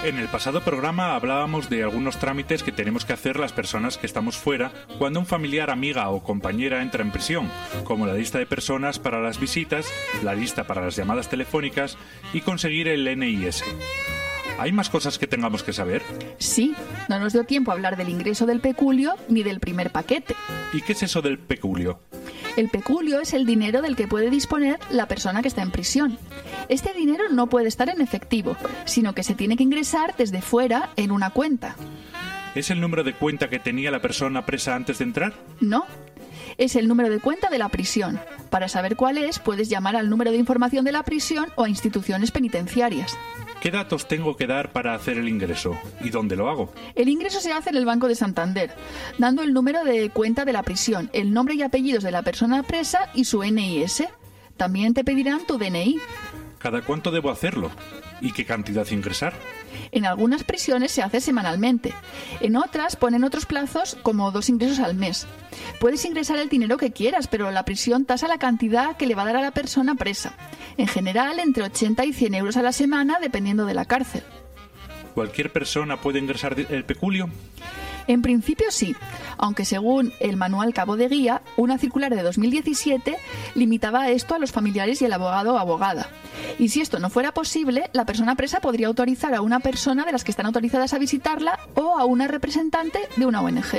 En el pasado programa hablábamos de algunos trámites que tenemos que hacer las personas que estamos fuera cuando un familiar, amiga o compañera entra en prisión, como la lista de personas para las visitas, la lista para las llamadas telefónicas y conseguir el NIS. ¿Hay más cosas que tengamos que saber? Sí, no nos dio tiempo a hablar del ingreso del peculio ni del primer paquete. ¿Y qué es eso del peculio? El peculio es el dinero del que puede disponer la persona que está en prisión. Este dinero no puede estar en efectivo, sino que se tiene que ingresar desde fuera en una cuenta. ¿Es el número de cuenta que tenía la persona presa antes de entrar? No. Es el número de cuenta de la prisión. Para saber cuál es, puedes llamar al número de información de la prisión o a instituciones penitenciarias. ¿Qué datos tengo que dar para hacer el ingreso? ¿Y dónde lo hago? El ingreso se hace en el Banco de Santander, dando el número de cuenta de la prisión, el nombre y apellidos de la persona presa y su NIS. También te pedirán tu DNI. ¿Cada cuánto debo hacerlo? ¿Y qué cantidad ingresar? En algunas prisiones se hace semanalmente. En otras ponen otros plazos como 2 ingresos al mes. Puedes ingresar el dinero que quieras, pero la prisión tasa la cantidad que le va a dar a la persona presa. En general, entre 80 y 100 euros a la semana, dependiendo de la cárcel. ¿Cualquier persona puede ingresar el peculio? En principio sí, aunque según el manual Cabo de Guía, una circular de 2017 limitaba esto a los familiares y el abogado o abogada. Y si esto no fuera posible, la persona presa podría autorizar a una persona de las que están autorizadas a visitarla o a una representante de una ONG.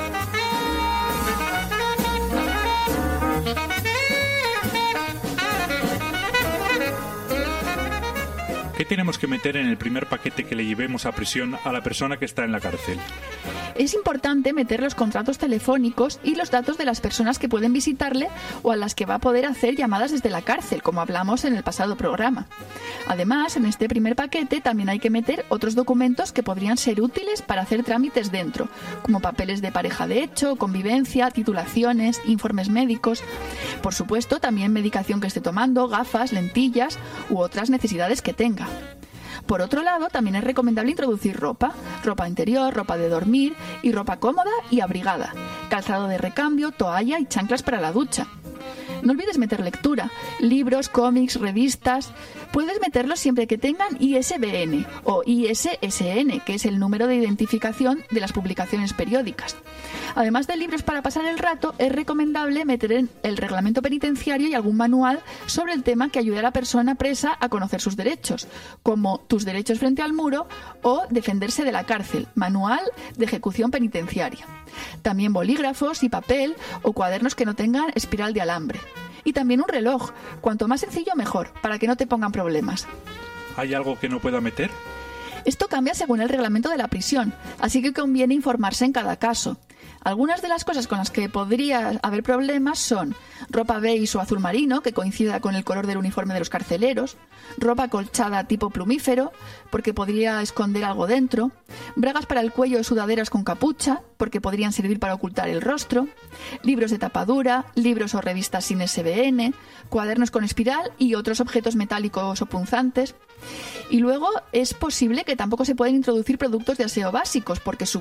¿Qué tenemos que meter en el primer paquete que le llevemos a prisión a la persona que está en la cárcel? Es importante meter los contratos telefónicos y los datos de las personas que pueden visitarle o a las que va a poder hacer llamadas desde la cárcel, como hablamos en el pasado programa. Además, en este primer paquete también hay que meter otros documentos que podrían ser útiles para hacer trámites dentro, como papeles de pareja de hecho, convivencia, titulaciones, informes médicos. Por supuesto, también medicación que esté tomando, gafas, lentillas u otras necesidades que tenga. Por otro lado, también es recomendable introducir ropa interior, ropa de dormir y ropa cómoda y abrigada, calzado de recambio, toalla y chanclas para la ducha. No olvides meter lectura, libros, cómics, revistas. Puedes meterlos siempre que tengan ISBN o ISSN, que es el número de identificación de las publicaciones periódicas. Además de libros para pasar el rato, es recomendable meter en el reglamento penitenciario y algún manual sobre el tema que ayude a la persona presa a conocer sus derechos, como Tus derechos frente al muro o Defenderse de la cárcel, manual de ejecución penitenciaria. También bolígrafos y papel o cuadernos que no tengan espiral de alambre. Y también un reloj, cuanto más sencillo mejor, para que no te pongan problemas. ¿Hay algo que no pueda meter? Esto cambia según el reglamento de la prisión, así que conviene informarse en cada caso. Algunas de las cosas con las que podría haber problemas son ropa beige o azul marino, que coincida con el color del uniforme de los carceleros, ropa acolchada tipo plumífero, porque podría esconder algo dentro, bragas para el cuello o sudaderas con capucha, porque podrían servir para ocultar el rostro, libros de tapadura, libros o revistas sin SBN, cuadernos con espiral y otros objetos metálicos o punzantes. Y luego es posible que tampoco se puedan introducir productos de aseo básicos, porque su